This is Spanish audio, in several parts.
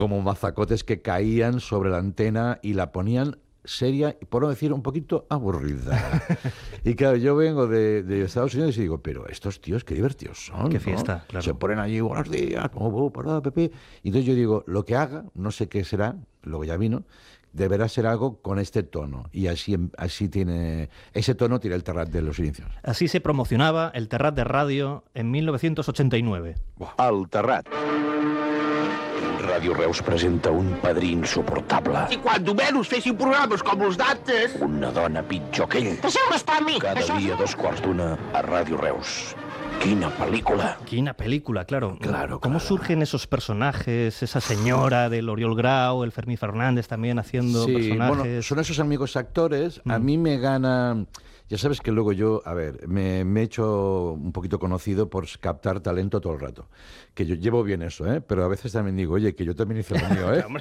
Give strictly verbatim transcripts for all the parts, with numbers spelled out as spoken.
como mazacotes que caían sobre la antena y la ponían seria, por no decir un poquito aburrida. Y claro, yo vengo de, de Estados Unidos y digo, pero estos tíos qué divertidos son, qué ¿no? fiesta, claro. Se ponen allí, buenos días, como parada, Pepe. Y entonces yo digo, lo que haga, no sé qué será, luego ya vino, deberá ser algo con este tono. Y así, así tiene, ese tono tiene el Terrat de los inicios. Así se promocionaba el Terrat de ràdio en mil novecientos ochenta y nueve. El Terrat. Ràdio Reus presenta un padrí insuportable. I quan menys fessin programes com els d'antes... Una dona pitjor que ell. Deixeu-me estar a mi! Cada Això dia a dos quarts d'una a Ràdio Reus. Quina pel·lícula. Quina película, claro. Claro, ¿Cómo claro. surgen esos personajes? Esa señora del Oriol Grau, el Fermín Fernández también haciendo Sí, personajes. bueno, son esos amigos actores. A Mm. mí me gana... Ya sabes que luego yo, a ver, me, me he hecho un poquito conocido por captar talento todo el rato. Que yo llevo bien eso, ¿eh? Pero a veces también digo, oye, que yo también hice lo mío, ¿eh?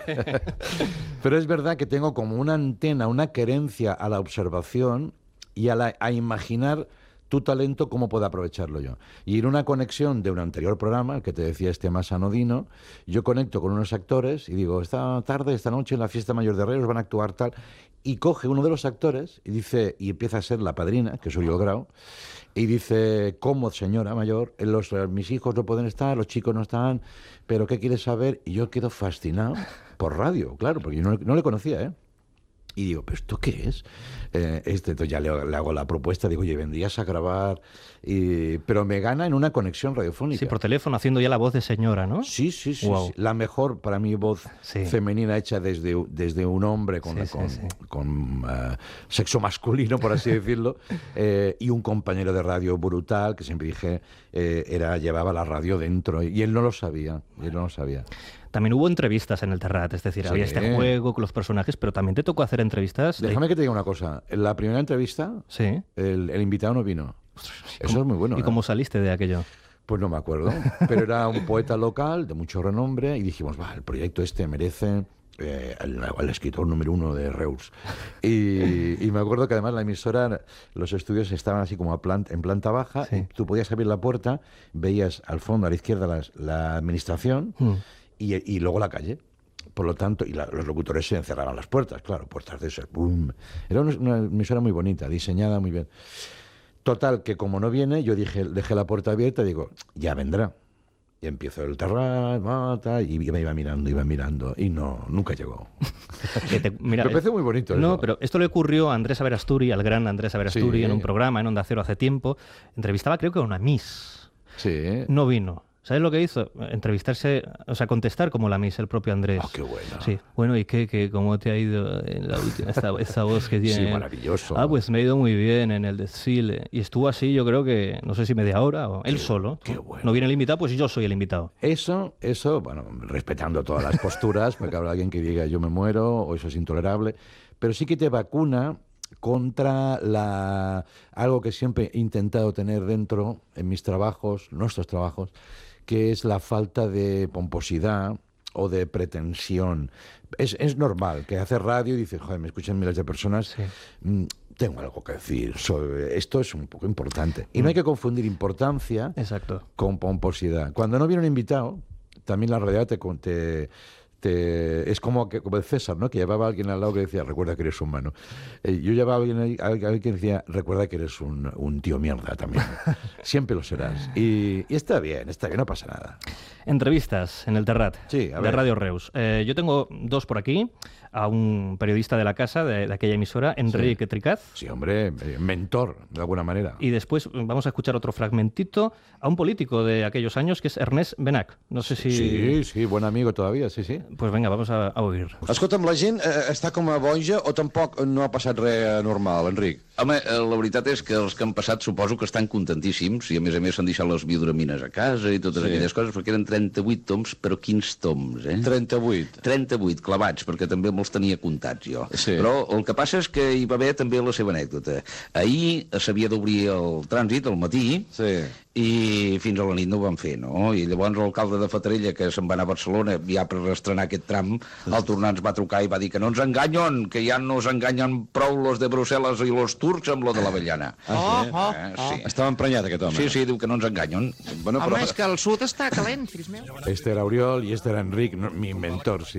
Pero es verdad que tengo como una antena, una querencia a la observación y a, la, a imaginar tu talento, cómo puedo aprovecharlo yo. Y en una conexión de un anterior programa, el que te decía este más anodino, yo conecto con unos actores y digo, esta tarde, esta noche, en la fiesta mayor de Reus van a actuar tal... Y coge uno de los actores y dice, y empieza a ser la padrina, que es Oriol Grau, y dice, ¿cómo, señora mayor? Los, mis hijos no pueden estar, los chicos no están, pero ¿qué quieres saber? Y yo quedo fascinado por radio, claro, porque yo no, no le conocía, ¿eh? Y digo, ¿pero esto qué es? Eh, este, entonces ya le, le hago la propuesta, digo, oye, vendrías a grabar, y, pero me gana en una conexión radiofónica. Sí, por teléfono, haciendo ya la voz de señora, ¿no? Sí, sí, sí, Wow. sí. La mejor para mí voz Sí. femenina hecha desde, desde un hombre con, Sí, sí, con, sí. con uh, sexo masculino, por así decirlo, eh, y un compañero de radio brutal, que siempre dije, eh, era, llevaba la radio dentro, y él no lo sabía, y él no lo sabía. También hubo entrevistas en el Terrat, es decir, Sí. había este juego con los personajes, pero también te tocó hacer entrevistas. Déjame que te diga una cosa, en la primera entrevista, Sí. el, el invitado no vino. Eso es muy bueno. ¿Y ¿eh? cómo saliste de aquello? Pues no me acuerdo, pero era un poeta local de mucho renombre y dijimos, va, el proyecto este merece eh, el, el escritor número uno de Reus. Y, y me acuerdo que además la emisora, los estudios estaban así como a plan- en planta baja, Sí. y tú podías abrir la puerta, veías al fondo, a la izquierda, las- la administración Mm. y, y luego la calle. Por lo tanto, y la- los locutores se encerraban las puertas, claro, puertas de esas, ¡boom! Era una, una emisora muy bonita, diseñada muy bien. Total, que como no viene, yo dije, dejé la puerta abierta y digo, ya vendrá. Y empiezo el Terrat, mata, y me iba mirando, iba mirando, y no, nunca llegó. Que te- mira, Me parece muy bonito No, eso. pero esto le ocurrió a Andrés Averasturi, al gran Andrés Averasturi, Sí. en un programa en Onda Cero hace tiempo. Entrevistaba, creo que a una Miss. Sí. No vino. ¿Sabes lo que hizo? Entrevistarse, o sea, contestar como la Miss, el propio Andrés. Ah, qué bueno. Sí. Bueno, ¿y qué, qué, cómo te ha ido en la última, esta, esta voz que tiene? Sí, maravilloso. Ah, pues me ha ido muy bien en el desfile. Y estuvo así, yo creo que, no sé si media hora o él solo. qué bueno. No viene el invitado, pues yo soy el invitado. Eso, eso, bueno, respetando todas las posturas, porque habrá alguien que diga yo me muero o eso es intolerable, pero sí que te vacuna contra la algo que siempre he intentado tener dentro en mis trabajos, nuestros trabajos, que es la falta de pomposidad o de pretensión. Es, es normal que hacer radio y dices, joder, me escuchan miles de personas, Sí. mm, tengo algo que decir, soy- esto es un poco importante. Y no hay que confundir importancia Exacto. con pomposidad. Cuando no viene un invitado, también la realidad te, con- te, te- es como, que, como el César, ¿no? Que llevaba a alguien al lado que decía, recuerda que eres humano. Eh, yo llevaba a alguien, ahí- a alguien que decía, recuerda que eres un, un tío mierda también. Siempre lo serás. Y, y está bien, está bien, no pasa nada. Entrevistas en el Terrat, Sí, a de ver. Radio Reus. Eh, yo tengo dos por aquí, a un periodista de la casa, de, de aquella emisora, Enrique Tricaz, Sí, hombre, eh, mentor, de alguna manera. y después vamos a escuchar otro fragmentito a un político de aquellos años, que es Ernest Benac. No sé si... Sí, sí, buen amigo todavía, sí, sí. Pues venga, vamos a, a oír. Escolta'm, la gent eh, està com a boja o tampoc no ha passat res anormal, Enric? Home, eh, la veritat és que els que han passat suposo que estan contentíssims i a més a més s'han deixat les biodramines a casa i totes Sí. sí. aquelles coses, perquè eren trenta-vuit toms, però quins toms, eh? trenta-vuit. trenta-vuit clavats, perquè també me'ls tenia comptats jo. Sí. Però el que passa és que hi va haver també la seva anècdota. Ahir s'havia d'obrir el trànsit al matí, Sí. i fins a la nit no ho van fer, no? I llavors l'alcalde de Fatarella, que se'n va anar a Barcelona ja per estrenar aquest tram, al tornar ens va trucar i va dir que no ens enganyen, que ja no ens enganyen prou los de Brussel·les i los turcs amb lo de l'avellana. Ah, sí? Oh, Eh, oh. sí. Estava emprenyat, aquest home. Sí, sí, diu que no ens enganyen. Bueno, Home, però... és que el sud està calent, fills meus. Este era Oriol y este era Enric, no, mi inventor, sí.